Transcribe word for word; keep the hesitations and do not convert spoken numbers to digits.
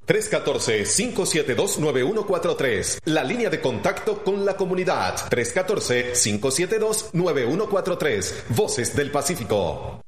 tres uno cuatro, cinco siete dos, nueve uno cuatro tres. La línea de contacto con la comunidad. tres uno cuatro, cinco siete dos, nueve uno cuatro tres. Voces del Pacífico.